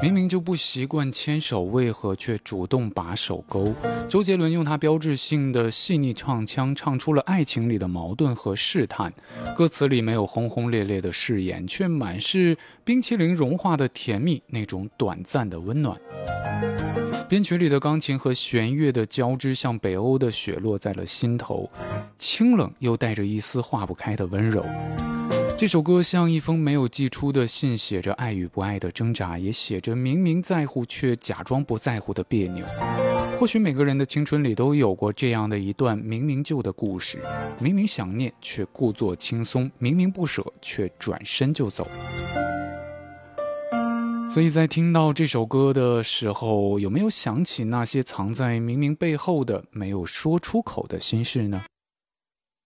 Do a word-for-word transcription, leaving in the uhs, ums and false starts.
明明就不习惯牵手，为何却主动把手勾？周杰伦用他标志性的细腻唱腔，唱出了爱情里的矛盾和试探。歌词里没有轰轰烈烈的誓言，却满是冰淇淋融化的甜蜜，那种短暂的温暖。编曲里的钢琴和弦乐的交织，像北欧的雪落在了心头，清冷又带着一丝化不开的温柔。这首歌像一封没有寄出的信，写着爱与不爱的挣扎，也写着明明在乎却假装不在乎的别扭。或许每个人的青春里都有过这样的一段明明旧的故事，明明想念却故作轻松，明明不舍却转身就走。所以在听到这首歌的时候，有没有想起那些藏在明明背后的没有说出口的心事呢？